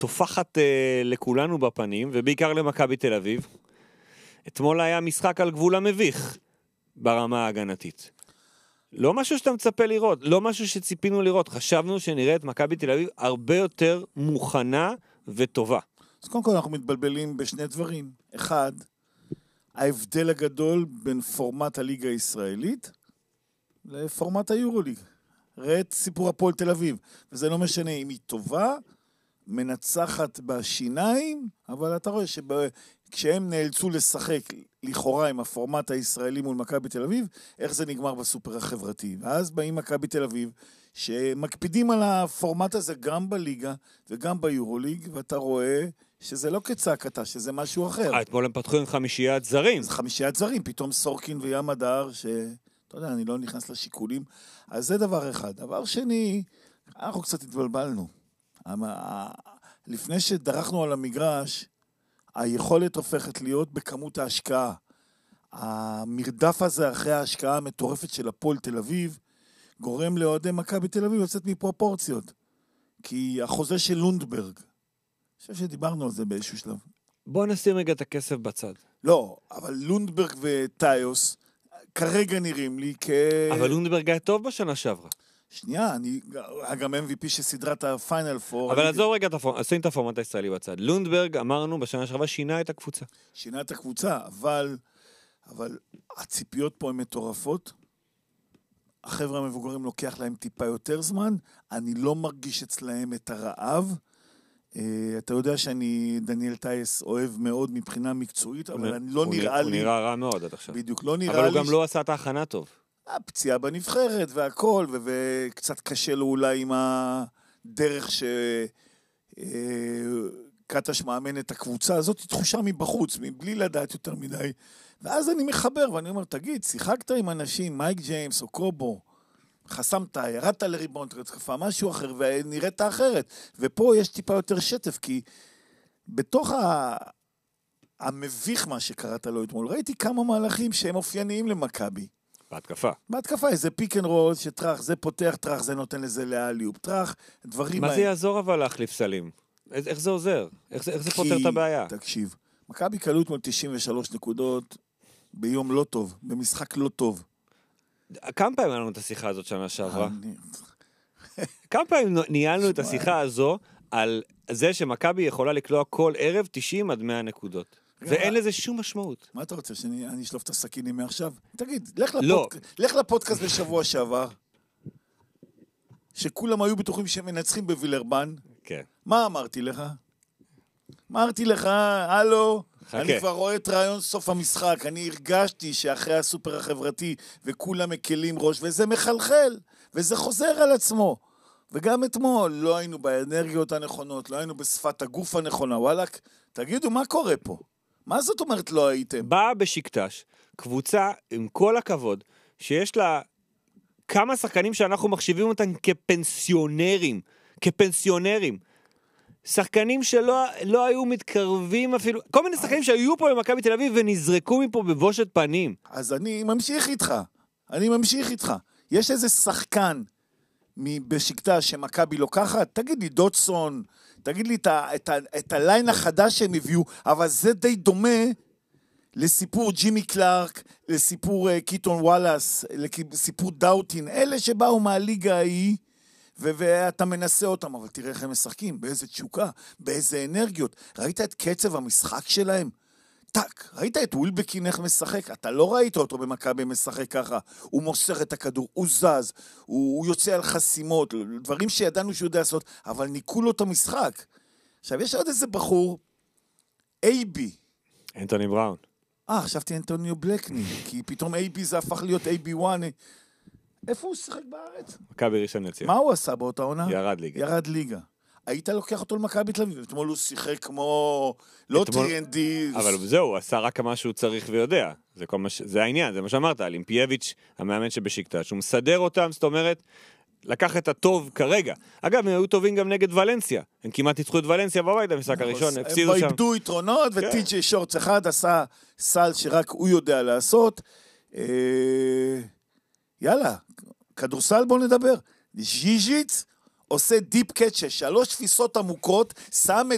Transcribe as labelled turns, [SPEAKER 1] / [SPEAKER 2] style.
[SPEAKER 1] תופחת לכולנו בפנים, ובעיקר למכבי תל אביב. אתמול היה משחק על גבול המביך ברמה ההגנתית. לא משהו שאתה מצפה לראות, לא משהו שציפינו לראות. חשבנו שנראה את מכבי תל אביב הרבה יותר מוכנה וטובה.
[SPEAKER 2] אז קודם כל אנחנו מתבלבלים בשני דברים. אחד, ההבדל הגדול בין פורמט הליגה הישראלית לפורמט היורוליג. ראה את סיפור הפועל תל אביב, וזה לא משנה אם היא טובה, מנצחת בשיניים, אבל אתה רואה כשהם נאלצו לשחק לכאורה עם הפורמט הישראלי מול מכבי תל אביב, איך זה נגמר בסופר החברתי. ואז באים מכבי תל אביב, שמקפידים על הפורמט הזה גם בליגה וגם ביורוליג, ואתה רואה שזה לא כצעקתה, שזה משהו אחר.
[SPEAKER 1] אתמול הם פתחו עם 5 זרים.
[SPEAKER 2] זה 5 זרים, פתאום סורקין וים הדר, אתה יודע, אני לא נכנס לשיקולים. אז זה דבר אחד. דבר שני, אנחנו קצת התבלבלנו. לפני שדרכנו על המגרש, היכולת הופכת להיות בכמות ההשקעה. המרדף הזה אחרי ההשקעה המטורפת של הפועל תל אביב, גורם לאוהדי מכבי תל אביב לצאת מפרופורציות. כי החוזה של לונדברג, אני חושב שדיברנו על זה באיזשהו שלב.
[SPEAKER 1] בוא נשים רגע את הכסף בצד.
[SPEAKER 2] לא, אבל לונדברג וטיוס כרגע נראים לי
[SPEAKER 1] אבל לונדברג היה טוב בשנה שעברה.
[SPEAKER 2] שנייה, גם MVP שסדרה את הפיינל פור.
[SPEAKER 1] אבל עזור רגע, עושים את הפורמט הישראלי בצד. לונדברג, אמרנו, בשנה שעברה שינה את הקבוצה.
[SPEAKER 2] שינה את הקבוצה, אבל הציפיות פה הן מטורפות. החבר'ה המבוגרים לוקח להם טיפה יותר זמן. אני לא מרגיש אצלהם את הרעב. אתה יודע שאני דניאל טייס אוהב מאוד מבחינה מקצועית, אבל אני לא נראה לי...
[SPEAKER 1] הוא נראה רע מאוד עד עכשיו.
[SPEAKER 2] בדיוק, לא נראה לי...
[SPEAKER 1] אבל הוא גם לא עשה את ההכנה טוב.
[SPEAKER 2] הפציעה בנבחרת והכל, וקצת קשה לו אולי עם הדרך שקטש מאמן את הקבוצה. הזאת תחושה מבחוץ, מבלי לדעת יותר מדי. ואז אני מחבר ואני אומר, תגיד, שיחקת עם אנשים, מייק ג'יימס או קובו, חסמת, ירדת לריבאונד, התקפה, משהו אחר, ונראית אחרת. ופה יש טיפה יותר שטף, כי בתוך המביך מה שקראת לו אתמול, ראיתי כמה מהלכים שהם אופייניים למכבי. בהתקפה, איזה פיק אנד רול שטרח, זה פותח טרח, זה נותן לזה לאליופ, טרח, דברים...
[SPEAKER 1] מה זה יעזור אבל להחליף סלים? איך זה עוזר? איך זה פותר את הבעיה?
[SPEAKER 2] תקשיב, מכבי קלו אתמול 93 נקודות ביום לא טוב, במשחק לא טוב.
[SPEAKER 1] כמה פעמים היה לנו את השיחה הזאת שנה שעברה? כמה פעמים ניהלנו את השיחה הזו על זה שמכבי יכולה לקלוע כל ערב 90 עד 100 נקודות? ואין לזה שום משמעות.
[SPEAKER 2] מה אתה רוצה, שאני אשלוף את הסכינים מעכשיו? תגיד, לך לפודקאסט בשבוע שעבר, שכולם היו בטוחים שהם מנצחים בווילרבן.
[SPEAKER 1] כן.
[SPEAKER 2] מה אמרתי לך? אמרתי לך, הלו, אני כבר רואה את רעיון סוף המשחק, אני הרגשתי שאחרי הסופר החברתי, וכולם מקלים ראש, וזה מחלחל, וזה חוזר על עצמו. וגם אתמול לא היינו באנרגיות הנכונות, לא היינו בשפת הגוף הנכונה, וואלק, תגידו, מה קורה פה? מה זאת אומרת לא הייתם?
[SPEAKER 1] באה בשקטש, קבוצה עם כל הכבוד, שיש לה כמה שחקנים שאנחנו מחשיבים אותם כפנסיונרים. שחקנים שלא היו מתקרבים אפילו, כל מיני שחקנים שהיו פה במכבי תל אביב ונזרקו מפה בבושת פנים.
[SPEAKER 2] אז אני ממשיך איתך. יש איזה שחקן בשקטש שמכבי לוקחת, תגיד לי דוטסון, תגיד לי את הליין החדש שהם הביאו, אבל זה די דומה לסיפור ג'ימי קלארק, לסיפור קיטון וואלאס, לסיפור דאוטין, אלה שבאו מהליגה ההיא, ואתה מנסה אותם, אבל תראה איך הם משחקים, באיזה תשוקה, באיזה אנרגיות. ראית את קצב המשחק שלהם? טק, ראית את ווילבקין איך משחק? אתה לא ראית אותו במכבי משחק ככה. הוא מוסר את הכדור, הוא זז, הוא יוצא על חסימות, דברים שידענו שהוא יודע לעשות, אבל ניקו לו את המשחק. עכשיו, יש עוד איזה בחור, אייבי.
[SPEAKER 1] אנטוני בראון.
[SPEAKER 2] חשבתי אנטוניו בלקני, כי פתאום אייבי זה הפך להיות אייבי 1. איפה הוא שיחק בארץ?
[SPEAKER 1] מכבי ראשון לציון.
[SPEAKER 2] מה הוא עשה באותה עונה?
[SPEAKER 1] ירד ליגה.
[SPEAKER 2] היית לוקח אותו למכבי תל אביב, אתמול הוא שיחק כמו לא TND.
[SPEAKER 1] אבל זהו, הוא עשה רק מה שהוא צריך ויודע. זה העניין, זה מה שאמרת, לימפייביץ', המאמן שבשקטש, הוא מסדר אותם, זאת אומרת, לקח את הטוב כרגע. אגב, הם היו טובים גם נגד ולנסיה. הם כמעט ניצחו את ולנסיה בבית, המשחק הראשון, הפסידו שם.
[SPEAKER 2] הם איבדו יתרונות, וטי.ג'יי שורץ אחד עשה סל שרק הוא יודע לעשות. יאללה, כדורסל בוא נדבר. ז'יז'יץ עושה דיפ קאץ' 3 תפיסות עמוקות, שם